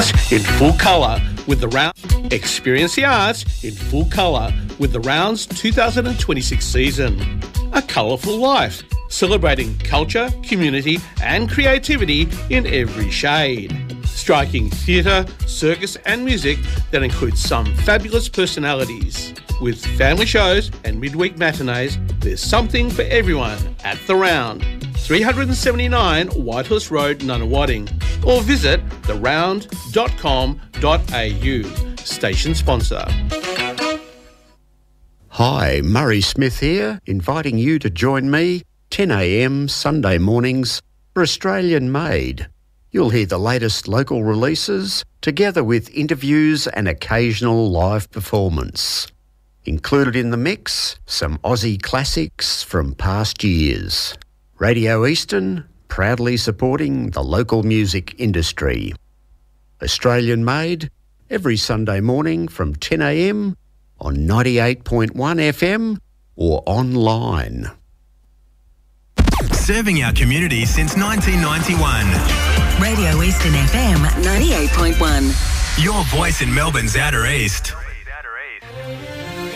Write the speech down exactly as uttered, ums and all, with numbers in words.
in full colour with the round. Experience the arts in full colour with the Rounds two thousand twenty-six season. A colourful life, celebrating culture, community and creativity in every shade. Striking theatre, circus and music that includes some fabulous personalities. With family shows and midweek matinees, there's something for everyone at The Round. three seventy-nine Whitehorse Road, Nunawading, or visit the round dot com dot a u. Station sponsor. Hi, Murray Smith here, inviting you to join me ten a m Sunday mornings for Australian Made. You'll hear the latest local releases together with interviews and occasional live performance. Included in the mix, some Aussie classics from past years. Radio Eastern, proudly supporting the local music industry. Australian Made, every Sunday morning from ten a m on ninety-eight point one F M or online. Serving our community since nineteen ninety-one. Radio Eastern F M ninety-eight point one. Your voice in Melbourne's Outer East.